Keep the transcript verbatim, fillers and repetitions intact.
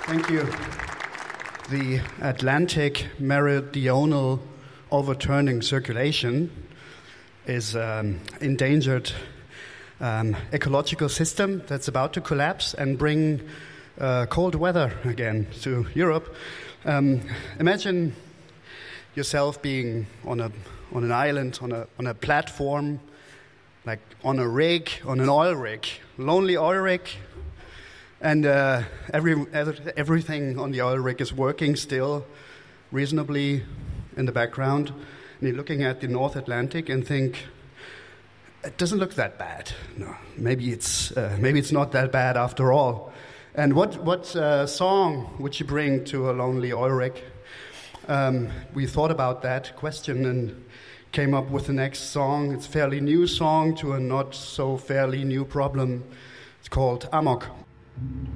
Thank you. The Atlantic meridional overturning circulation is an endangered um, ecological system that's about to collapse and bring uh, cold weather again to Europe. Um, imagine yourself being on a on an island, on a on a platform, like on a rig, on an oil rig, lonely oil rig. And uh, every, everything on the oil rig is working still reasonably in the background. And you're looking at the North Atlantic and think, it doesn't look that bad. No, maybe it's uh, maybe it's not that bad after all. And what what uh, song would you bring to a lonely oil rig? Um, we thought about that question and came up with the next song. It's a fairly new song to a not so fairly new problem. It's called Amok.